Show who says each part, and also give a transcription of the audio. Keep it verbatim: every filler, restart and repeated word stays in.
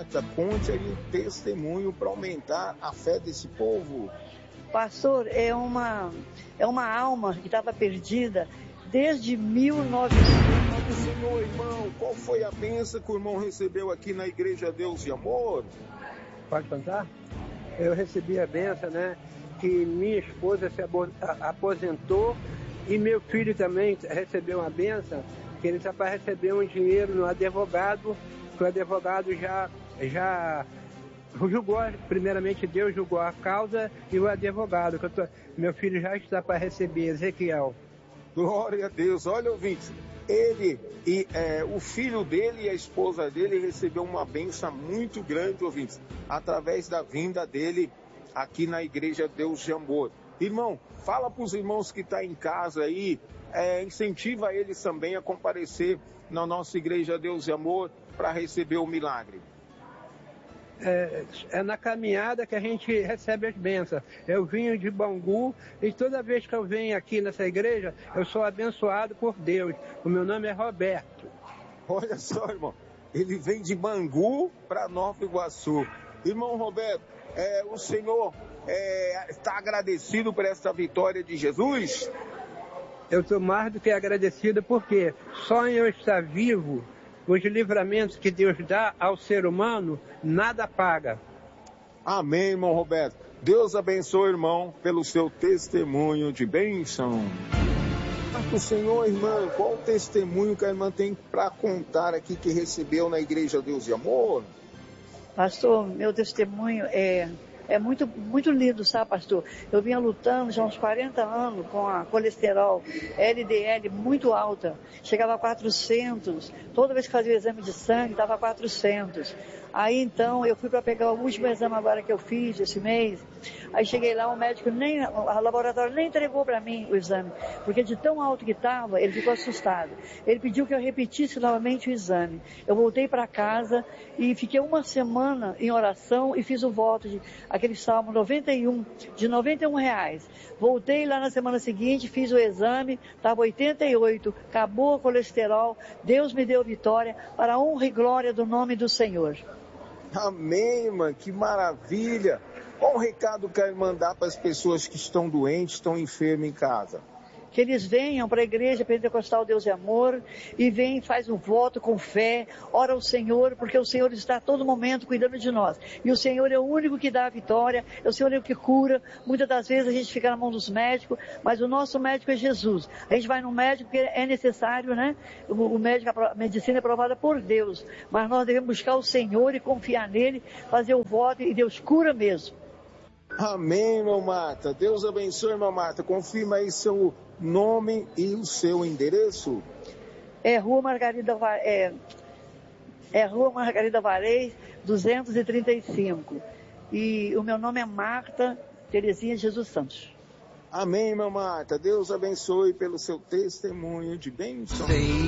Speaker 1: Marta, conte aí o testemunho para aumentar a fé desse povo.
Speaker 2: Pastor, é uma, é uma alma que estava perdida desde mil e novecentos.
Speaker 1: Senhor, irmão, qual foi a bênção que o irmão recebeu aqui na Igreja Deus de Amor?
Speaker 3: Pode contar? Eu recebi a bênção, né? Que minha esposa se aposentou e meu filho também recebeu uma bênção, que ele está para receber um dinheiro no advogado, que o advogado já, já julgou, primeiramente Deus julgou a causa e o advogado, que eu tô, meu filho já está para receber, Ezequiel.
Speaker 1: Glória a Deus. Olha, ouvinte, ele e é, o filho dele e a esposa dele recebeu uma bênção muito grande, ouvintes, através da vinda dele aqui na Igreja Deus de Amor. Irmão, fala para os irmãos que estão tá em casa aí, é, incentiva eles também a comparecer na nossa Igreja Deus de Amor para receber o milagre.
Speaker 3: É, é na caminhada que a gente recebe as bênçãos. Eu vim de Bangu e toda vez que eu venho aqui nessa igreja, eu sou abençoado por Deus. O meu nome é Roberto.
Speaker 1: Olha só, irmão, ele vem de Bangu para Nova Iguaçu. Irmão Roberto, é, o Senhor é, está agradecido por essa vitória de Jesus?
Speaker 3: Eu estou mais do que agradecido porque só em eu estar vivo, os livramentos que Deus dá ao ser humano, nada paga.
Speaker 1: Amém, irmão Roberto. Deus abençoe, irmão, pelo seu testemunho de bênção. O Senhor, irmã, qual o testemunho que a irmã tem para contar aqui que recebeu na Igreja Deus de Amor?
Speaker 2: Pastor, meu testemunho é... É muito, muito lindo, sabe, pastor? Eu vinha lutando já há uns quarenta anos com a colesterol L D L muito alta. Chegava a quatrocentos. Toda vez que fazia o exame de sangue, estava a quatrocentos. Aí, então, eu fui para pegar o último exame agora que eu fiz esse mês. Aí cheguei lá, o médico, nem, o laboratório nem entregou para mim o exame. Porque de tão alto que estava, ele ficou assustado. Ele pediu que eu repetisse novamente o exame. Eu voltei para casa e fiquei uma semana em oração e fiz o voto de aquele salmo noventa e um, de noventa e um reais. Voltei lá na semana seguinte, fiz o exame, estava oitenta e oito, acabou o colesterol, Deus me deu vitória, para a honra e glória do nome do Senhor.
Speaker 1: Amém, irmã, que maravilha! Qual o recado que a irmã dá para as pessoas que estão doentes, estão enfermas em casa?
Speaker 2: Que eles venham para a Igreja Pentecostal Deus e Amor e venham, faz um voto com fé, ora ao Senhor, porque o Senhor está a todo momento cuidando de nós. E o Senhor é o único que dá a vitória, é o Senhor é o que cura. Muitas das vezes a gente fica na mão dos médicos, mas o nosso médico é Jesus. A gente vai no médico porque é necessário, né? O médico, a medicina é aprovada por Deus, mas nós devemos buscar o Senhor e confiar nele, fazer o voto e Deus cura mesmo.
Speaker 1: Amém, irmã Marta. Deus abençoe, irmã Marta. Confirma aí seu nome e o seu endereço.
Speaker 2: É Rua Margarida, é, é Rua Margarida Varez, duzentos e trinta e cinco. E o meu nome é Marta Terezinha Jesus Santos.
Speaker 1: Amém, irmã Marta. Deus abençoe pelo seu testemunho de bênção.